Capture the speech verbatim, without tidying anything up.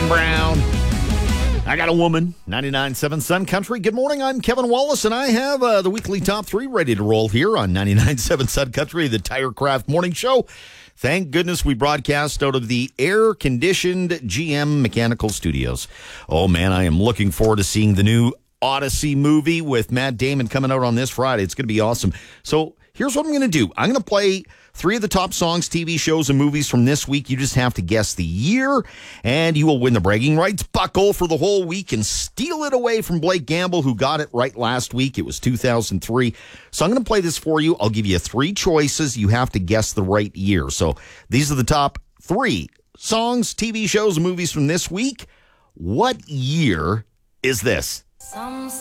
Jackson Browne. I Got a Woman, ninety-nine point seven Sun Country. Good morning, I'm Kevin Wallace, and I have uh, the weekly top three ready to roll here on ninety-nine point seven Sun Country, the Tirecraft Morning Show. Thank goodness we broadcast out of the air-conditioned G M Mechanical Studios. Oh, man, I am looking forward to seeing the new Odyssey movie with Matt Damon coming out on this Friday. It's going to be awesome. So here's what I'm going to do. I'm going to play three of the top songs, T V shows, and movies from this week. You just have to guess the year, and you will win the bragging rights buckle for the whole week and steal it away from Blake Gamble, who got it right last week. It was two thousand three. So I'm going to play this for you. I'll give you three choices. You have to guess the right year. So these are the top three songs, T V shows, and movies from this week. What year is this? Some